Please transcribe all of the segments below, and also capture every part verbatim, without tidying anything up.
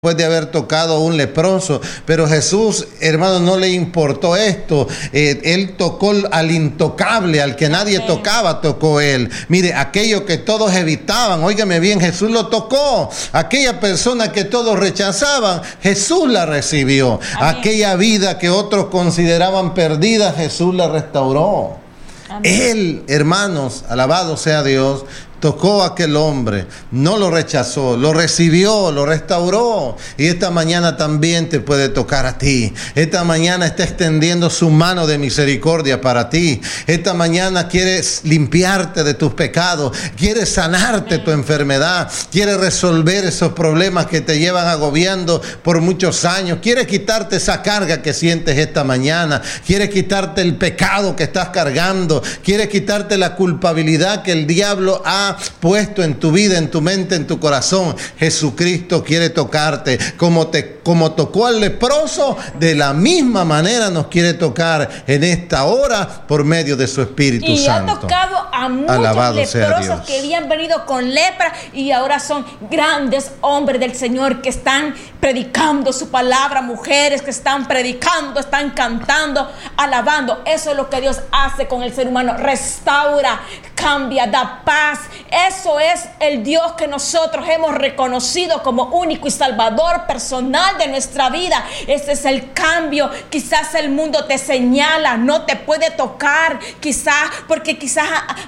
después de haber tocado a un leproso, pero Jesús, hermano, no le importó esto. Eh, él tocó al intocable, al que nadie okay. tocaba, tocó él. Mire, aquello que todos evitaban, óigame bien, Jesús lo tocó. Aquella persona que todos rechazaban, Jesús la recibió. Amén. Aquella vida que otros consideraban perdida, Jesús la restauró. Amén. Él, hermanos, alabado sea Dios, tocó a aquel hombre, no lo rechazó, lo recibió, lo restauró. Y esta mañana también te puede tocar a ti. Esta mañana está extendiendo su mano de misericordia para ti. Esta mañana quiere limpiarte de tus pecados, quiere sanarte tu enfermedad, quiere resolver esos problemas que te llevan agobiando por muchos años, quiere quitarte esa carga que sientes esta mañana, quiere quitarte el pecado que estás cargando, quiere quitarte la culpabilidad que el diablo ha puesto en tu vida, en tu mente, en tu corazón. Jesucristo quiere tocarte como, te, como tocó al leproso, de la misma manera nos quiere tocar en esta hora por medio de su Espíritu y Santo. Y ha tocado a muchos Alabado leprosos que habían venido con lepra y ahora son grandes hombres del Señor que están predicando su palabra, mujeres que están predicando, están cantando, alabando. Eso es lo que Dios hace con el ser humano, restaura, cambia, da paz. Eso es el Dios que nosotros hemos reconocido como único y salvador personal de nuestra vida. Ese es el cambio. Quizás el mundo te señala, no te puede tocar, quizás porque quizás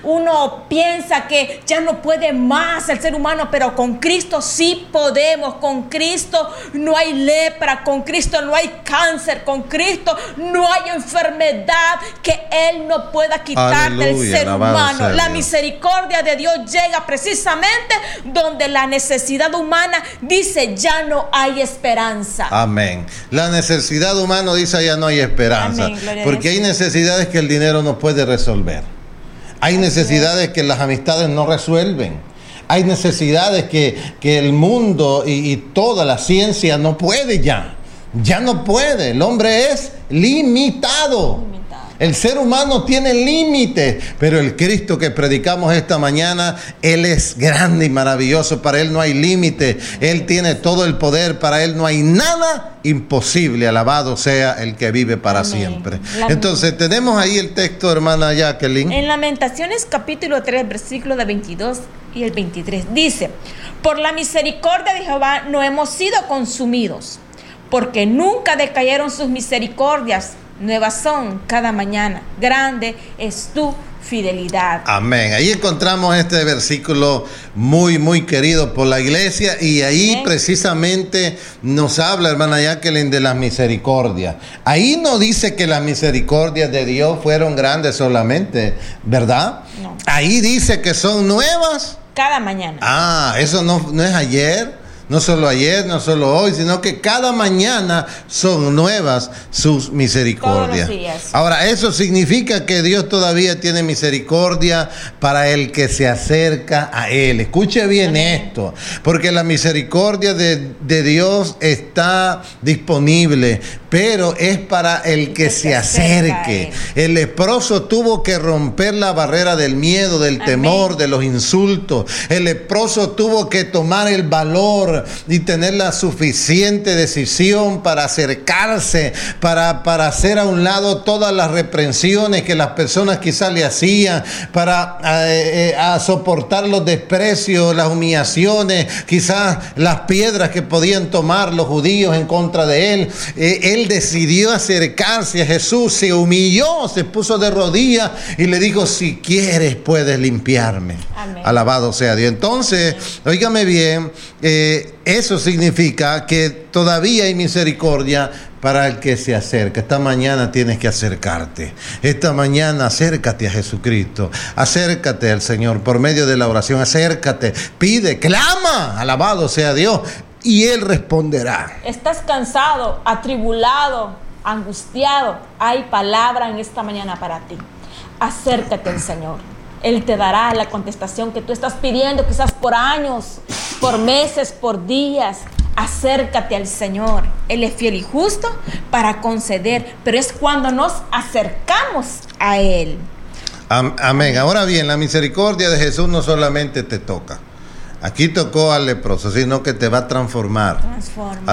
uno piensa que ya no puede más el ser humano, pero con Cristo sí podemos. Con Cristo no hay lepra, con Cristo no hay cáncer, con Cristo no hay enfermedad que Él no pueda quitar del ser humano. La misericordia de Dios llega precisamente donde la necesidad humana dice ya no hay esperanza. Amén. La necesidad humana dice ya no hay esperanza. Amén, porque hay necesidades que el dinero no puede resolver. Hay necesidades que las amistades no resuelven. Hay necesidades que, que el mundo y, y toda la ciencia no puede ya. Ya no puede. El hombre es limitado. El ser humano tiene límites, pero el Cristo que predicamos esta mañana, Él es grande y maravilloso. Para Él no hay límite. Él tiene todo el poder. Para Él no hay nada imposible. Alabado sea el que vive para Amén. Siempre. Lament- Entonces tenemos ahí el texto, hermana Jacqueline. En Lamentaciones capítulo tres, versículo de veintidós y el veintitrés. Dice: por la misericordia de Jehová no hemos sido consumidos, porque nunca decayeron sus misericordias. Nuevas son cada mañana, grande es tu fidelidad. Amén. Ahí encontramos este versículo muy, muy querido por la iglesia, y ahí Amén. Precisamente nos habla, hermana Jacqueline, de las misericordias. Ahí no dice que las misericordias de Dios fueron grandes solamente, ¿verdad? No. Ahí dice que son nuevas cada mañana. Ah, eso no, no es ayer. No solo ayer, no solo hoy, sino que cada mañana son nuevas sus misericordias. Ahora, eso significa que Dios todavía tiene misericordia para el que se acerca a Él. Escuche bien Amén. Esto, porque la misericordia de, de Dios está disponible, pero es para el que, que se, se acerque. El leproso tuvo que romper la barrera del miedo, del Amén. Temor, de los insultos. El leproso tuvo que tomar el valor y tener la suficiente decisión para acercarse, para, para hacer a un lado todas las reprensiones que las personas quizás le hacían, para eh, eh, a soportar los desprecios, las humillaciones, quizás las piedras que podían tomar los judíos en contra de él. Eh, él decidió acercarse a Jesús, se humilló, se puso de rodillas y le dijo: si quieres puedes limpiarme. Amén. Alabado sea Dios. Entonces, óigame bien, eh, eso significa que todavía hay misericordia para el que se acerca. Esta mañana tienes que acercarte. Esta mañana acércate a Jesucristo. Acércate al Señor por medio de la oración. Acércate, pide, clama. Alabado sea Dios. Y Él responderá. ¿Estás cansado, atribulado, angustiado? Hay palabra en esta mañana para ti. Acércate al Señor. Él te dará la contestación que tú estás pidiendo, quizás por años, por meses, por días. Acércate al Señor. Él es fiel y justo para conceder, pero es cuando nos acercamos a Él. Amén. Ahora bien, la misericordia de Jesús no solamente te toca. Aquí tocó al leproso, sino que te va a transformar. Transforma.